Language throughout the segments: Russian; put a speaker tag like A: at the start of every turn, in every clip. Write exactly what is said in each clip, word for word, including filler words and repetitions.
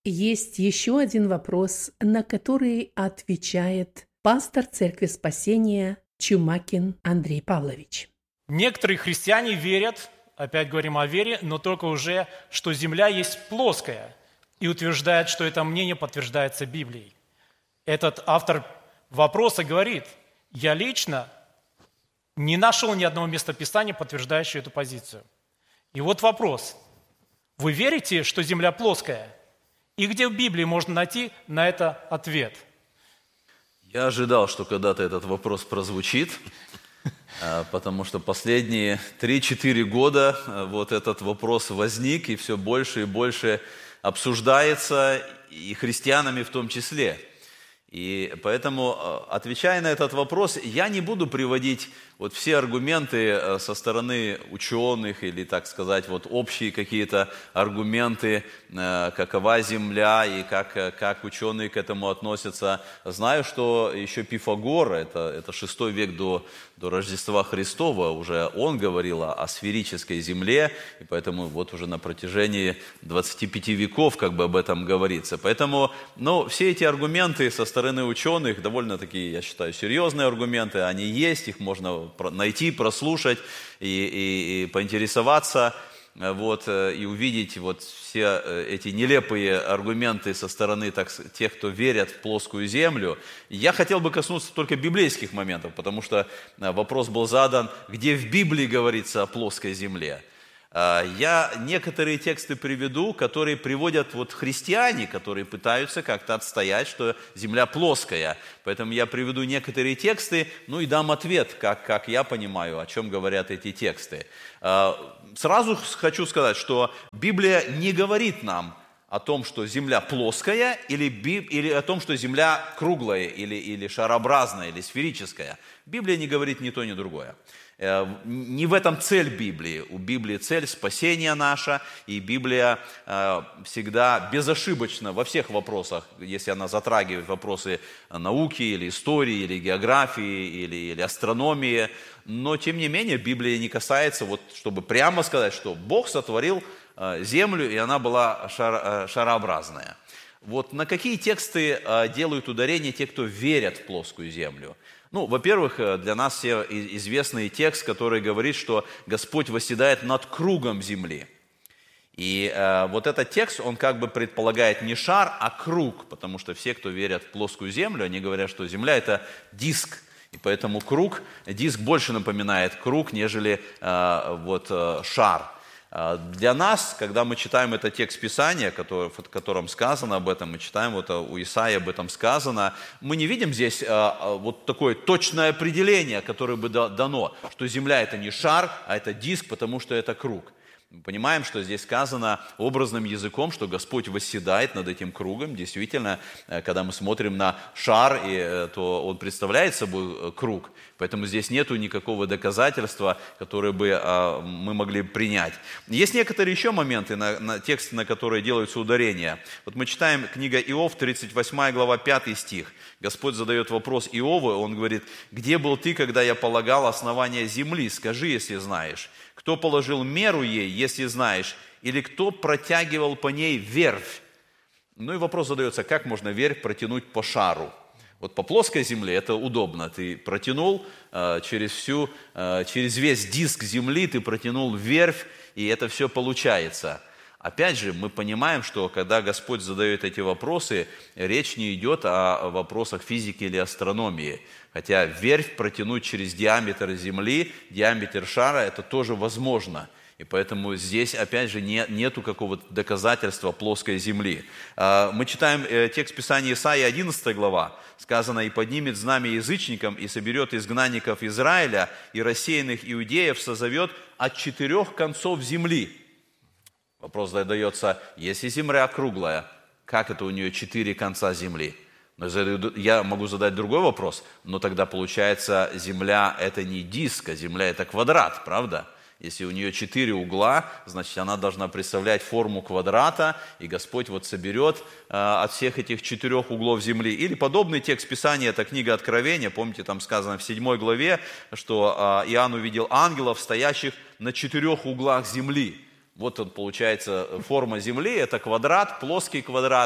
A: Есть еще один вопрос, на который отвечает пастор Церкви Спасения Чумакин Андрей Павлович.
B: Некоторые христиане верят, опять говорим о вере, но только уже, что земля есть плоская, и утверждают, что это мнение подтверждается Библией. Этот автор вопроса говорит: я лично не нашел ни одного местописания, подтверждающего эту позицию. И вот вопрос. Вы верите, что земля плоская? И где в Библии можно найти на это ответ?
C: Я ожидал, что когда-то этот вопрос прозвучит, потому что последние три-четыре года вот этот вопрос возник, и все больше и больше обсуждается, и христианами в том числе. И поэтому, отвечая на этот вопрос, я не буду приводить вот все аргументы со стороны ученых или, так сказать, вот общие какие-то аргументы, какова Земля и как, как ученые к этому относятся. Знаю, что еще Пифагор, это, это шестой век до, до Рождества Христова, уже он говорил о, о сферической Земле, и поэтому вот уже на протяжении двадцати пяти веков как бы об этом говорится. Поэтому, ну, все эти аргументы со стороны ученых, довольно-таки, я считаю, серьезные аргументы, они есть, их можно найти, прослушать и, и, и поинтересоваться, вот, и увидеть вот все эти нелепые аргументы со стороны так, тех, кто верят в плоскую землю. Я хотел бы коснуться только библейских моментов, потому что вопрос был задан, где в Библии говорится о плоской земле. Я некоторые тексты приведу, которые приводят вот христиане, которые пытаются как-то отстоять, что земля плоская. Поэтому я приведу некоторые тексты, ну и дам ответ, как, как я понимаю, о чем говорят эти тексты. Сразу хочу сказать, что Библия не говорит нам о том, что земля плоская, или, или о том, что земля круглая, или, или шарообразная, или сферическая. Библия не говорит ни то, ни другое. Не в этом цель Библии. У Библии цель спасения наша, и Библия всегда безошибочна во всех вопросах, если она затрагивает вопросы науки, или истории, или географии, или, или астрономии. Но, тем не менее, Библия не касается, вот, чтобы прямо сказать, что Бог сотворил землю, и она была шар, шарообразная. Вот на какие тексты делают ударение те, кто верят в плоскую землю? Ну, во-первых, для нас все известный текст, который говорит, что Господь восседает над кругом земли. И э, вот этот текст, он как бы предполагает не шар, а круг, потому что все, кто верят в плоскую землю, они говорят, что земля – это диск. И поэтому круг, диск больше напоминает круг, нежели э, вот, э, шар. Для нас, когда мы читаем этот текст Писания, который, в котором сказано об этом, мы читаем, вот у Исаии об этом сказано, мы не видим здесь а, вот такое точное определение, которое бы дано, что Земля это не шар, а это диск, потому что это круг. Мы понимаем, что здесь сказано образным языком, что Господь восседает над этим кругом. Действительно, когда мы смотрим на шар, то он представляет собой круг. Поэтому здесь нет никакого доказательства, которое бы мы могли принять. Есть некоторые еще моменты, на, на тексты, на которые делаются ударения. Вот мы читаем книга Иов, тридцать восьмая глава, пятый стих. Господь задает вопрос Иову, он говорит: «Где был ты, когда я полагал основание земли? Скажи, если знаешь. Кто положил меру ей, если знаешь, или кто протягивал по ней верфь?» Ну и вопрос задается, как можно верфь протянуть по шару? Вот по плоской земле это удобно. Ты протянул э, через, всю, э, через весь диск земли, ты протянул верфь, и это все получается. Опять же, мы понимаем, что когда Господь задает эти вопросы, речь не идет о вопросах физики или астрономии. Хотя верфь протянуть через диаметр Земли, диаметр шара, это тоже возможно. И поэтому здесь, опять же, не, нету какого-то доказательства плоской земли. Мы читаем текст Писания Исаии, одиннадцатая глава. Сказано: «И поднимет знамя язычникам, и соберет изгнанников Израиля, и рассеянных иудеев созовет от четырех концов земли». Вопрос задается: если земля круглая, как это у нее четыре конца земли? Но я могу задать другой вопрос, но тогда получается, земля это не диск, а земля это квадрат, правда? Если у нее четыре угла, значит она должна представлять форму квадрата, и Господь вот соберет э, от всех этих четырех углов земли. Или подобный текст Писания, это книга Откровения, помните, там сказано в седьмой главе, что э, Иоанн увидел ангелов, стоящих на четырех углах земли. Вот он, получается, форма Земли, это квадрат, плоский квадрат.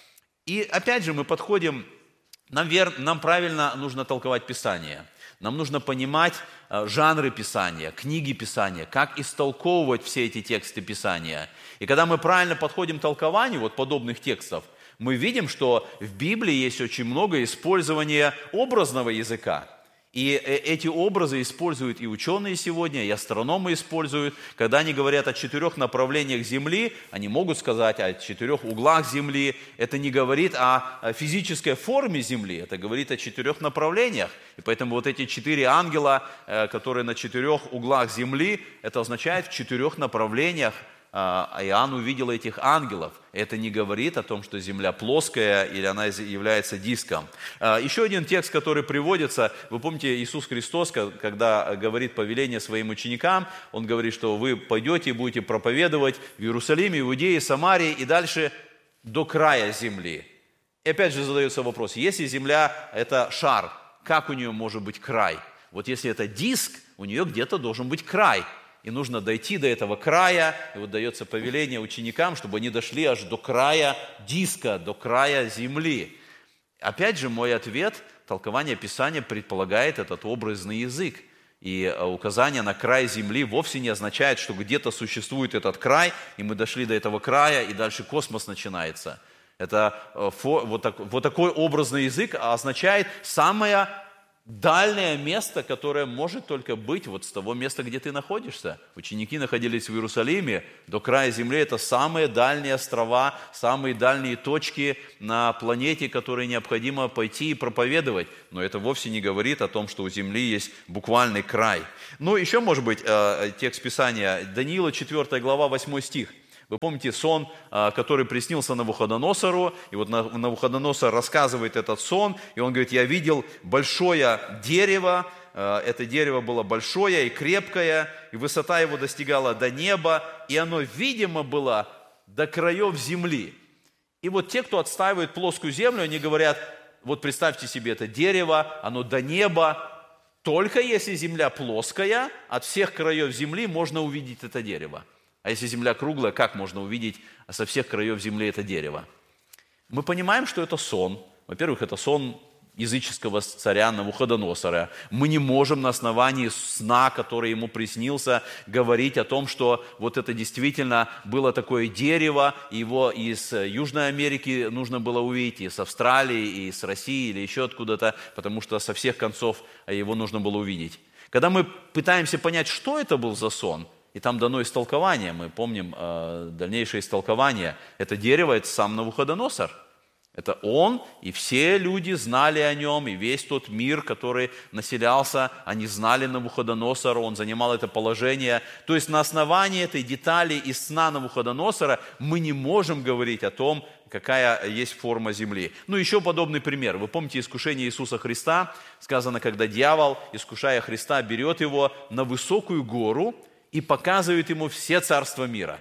C: И опять же мы подходим, нам, вер, нам правильно нужно толковать Писание. Нам нужно понимать жанры Писания, книги Писания, как истолковывать все эти тексты Писания. И когда мы правильно подходим к толкованию вот подобных текстов, мы видим, что в Библии есть очень много использования образного языка. И эти образы используют и ученые сегодня, и астрономы используют. Когда они говорят о четырех направлениях Земли, они могут сказать о четырех углах Земли. Это не говорит о физической форме Земли, это говорит о четырех направлениях. И поэтому вот эти четыре ангела, которые на четырех углах Земли, это означает в четырех направлениях. Иоанн увидел этих ангелов. Это не говорит о том, что Земля плоская или она является диском. Еще один текст, который приводится, вы помните, Иисус Христос, когда говорит повеление своим ученикам, Он говорит, что вы пойдете и будете проповедовать в Иерусалиме, Иудее, Самарии и дальше до края земли. И опять же задается вопрос, если Земля – это шар, как у нее может быть край? Вот если это диск, у нее где-то должен быть край. И нужно дойти до этого края, и вот дается повеление ученикам, чтобы они дошли аж до края диска, до края земли. Опять же, мой ответ, толкование Писания предполагает этот образный язык. И указание на край земли вовсе не означает, что где-то существует этот край, и мы дошли до этого края, и дальше космос начинается. Это вот, так, вот такой образный язык означает самое дальнее место, которое может только быть вот с того места, где ты находишься. Ученики находились в Иерусалиме, до края земли. Это самые дальние острова, самые дальние точки на планете, которые необходимо пойти и проповедовать. Но это вовсе не говорит о том, что у земли есть буквальный край. Ну, еще, может быть, текст Писания. Даниила, четвёртая глава, восьмой стих. Вы помните сон, который приснился Навуходоносору, и вот Навуходоносор рассказывает этот сон, и он говорит, я видел большое дерево, это дерево было большое и крепкое, и высота его достигала до неба, и оно, видимо, было до краев земли. И вот те, кто отстаивает плоскую землю, они говорят, вот представьте себе это дерево, оно до неба, только если земля плоская, от всех краев земли можно увидеть это дерево. А если земля круглая, как можно увидеть со всех краев земли это дерево? Мы понимаем, что это сон. Во-первых, это сон языческого царя Навуходоносора. Мы не можем на основании сна, который ему приснился, говорить о том, что вот это действительно было такое дерево, и его из Южной Америки нужно было увидеть, и с Австралии, и с России, или еще откуда-то, потому что со всех концов его нужно было увидеть. Когда мы пытаемся понять, что это был за сон, и там дано истолкование, мы помним э, дальнейшее истолкование. Это дерево, это сам Навуходоносор. Это он, и все люди знали о нем, и весь тот мир, который населялся, они знали Навуходоносора, он занимал это положение. То есть на основании этой детали из сна Навуходоносора мы не можем говорить о том, какая есть форма земли. Ну, еще подобный пример. Вы помните искушение Иисуса Христа? Сказано, когда дьявол, искушая Христа, берет его на высокую гору, и показывают ему все царства мира.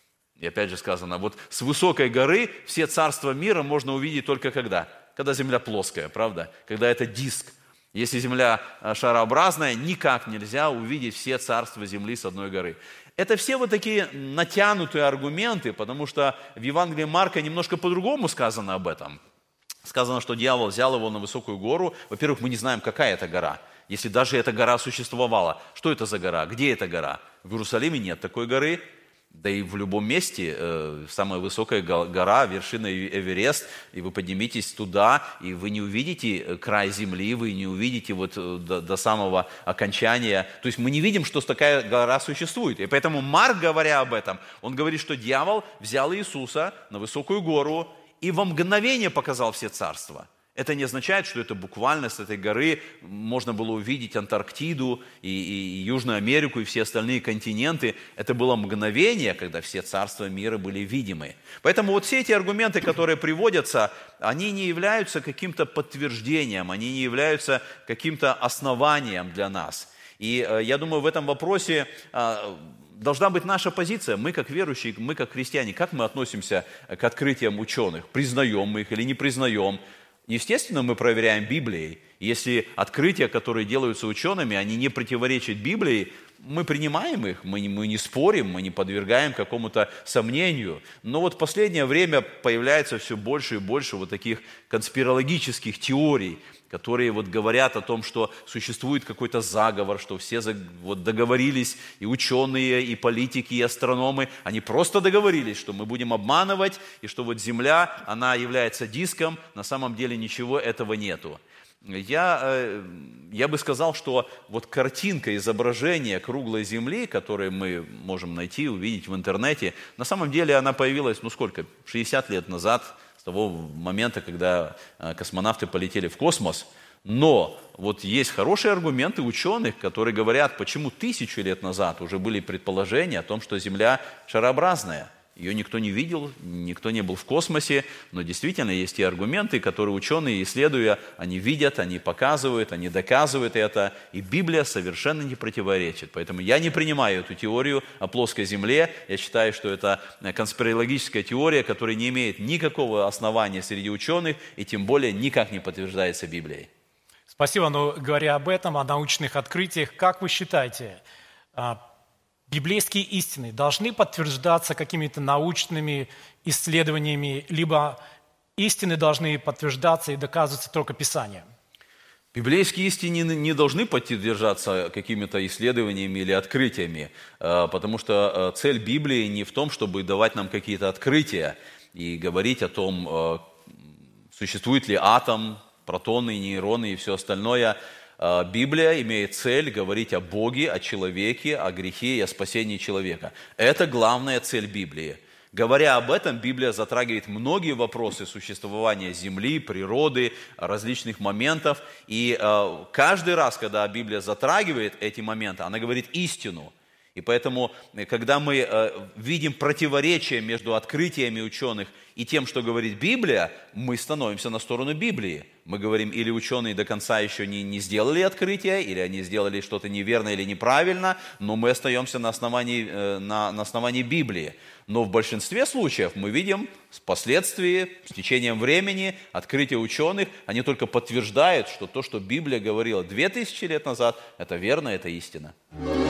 C: И опять же сказано, вот с высокой горы все царства мира можно увидеть только когда? Когда земля плоская, правда? Когда это диск. Если земля шарообразная, никак нельзя увидеть все царства земли с одной горы. Это все вот такие натянутые аргументы, потому что в Евангелии Марка немножко по-другому сказано об этом. Сказано, что дьявол взял его на высокую гору. Во-первых, мы не знаем, какая это гора. Если даже эта гора существовала, что это за гора? Где эта гора? В Иерусалиме нет такой горы, да и в любом месте э, самая высокая гора, вершина Эверест, и вы подниметесь туда, и вы не увидите край земли, вы не увидите вот до, до самого окончания. То есть мы не видим, что такая гора существует. И поэтому Марк, говоря об этом, он говорит, что дьявол взял Иисуса на высокую гору и во мгновение показал все царства. Это не означает, что это буквально с этой горы можно было увидеть Антарктиду и, и, и Южную Америку и все остальные континенты. Это было мгновение, когда все царства мира были видимы. Поэтому вот все эти аргументы, которые приводятся, они не являются каким-то подтверждением, они не являются каким-то основанием для нас. И э, я думаю, в этом вопросе э, должна быть наша позиция. Мы, как верующие, мы, как христиане, как мы относимся к открытиям ученых? Признаем мы их или не признаем? Естественно, мы проверяем Библией. Если открытия, которые делаются учеными, они не противоречат Библии, мы принимаем их, мы не, мы не спорим, мы не подвергаем какому-то сомнению. Но вот в последнее время появляется все больше и больше вот таких конспирологических теорий, которые вот говорят о том, что существует какой-то заговор, что все вот договорились, и ученые, и политики, и астрономы, они просто договорились, что мы будем обманывать, и что вот Земля, она является диском, на самом деле ничего этого нету. Я, я бы сказал, что вот картинка, изображение круглой Земли, которую мы можем найти, увидеть в интернете, на самом деле она появилась, ну сколько, шестьдесят лет назад, с того момента, когда космонавты полетели в космос. Но вот есть хорошие аргументы ученых, которые говорят, почему тысячу лет назад уже были предположения о том, что Земля шарообразная. Ее никто не видел, никто не был в космосе, но действительно есть и аргументы, которые ученые, исследуя, они видят, они показывают, они доказывают это, и Библия совершенно не противоречит. Поэтому я не принимаю эту теорию о плоской Земле, я считаю, что это конспирологическая теория, которая не имеет никакого основания среди ученых, и тем более никак не подтверждается Библией.
B: Спасибо, но говоря об этом, о научных открытиях, как вы считаете, библейские истины должны подтверждаться какими-то научными исследованиями, либо истины должны подтверждаться и доказываться только Писанием?
C: Библейские истины не должны подтверждаться какими-то исследованиями или открытиями, потому что цель Библии не в том, чтобы давать нам какие-то открытия и говорить о том, существует ли атом, протоны, нейроны и все остальное. Библия имеет цель говорить о Боге, о человеке, о грехе и о спасении человека. Это главная цель Библии. Говоря об этом, Библия затрагивает многие вопросы существования Земли, природы, различных моментов. И каждый раз, когда Библия затрагивает эти моменты, она говорит истину. И поэтому, когда мы видим противоречие между открытиями ученых и тем, что говорит Библия, мы становимся на сторону Библии. Мы говорим, или ученые до конца еще не, не сделали открытия, или они сделали что-то неверно или неправильно, но мы остаемся на основании, на, на основании Библии. Но в большинстве случаев мы видим впоследствии, с течением времени, открытия ученых, они только подтверждают, что то, что Библия говорила две тысячи лет назад, это верно, это истина.